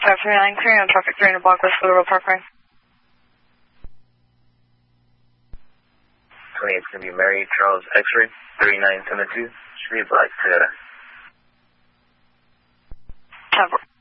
5393 on traffic 3 in a block west Little Road Parkway. 28 is going to be Mary Charles X-ray 3972. Should be black Toyota. 10-4.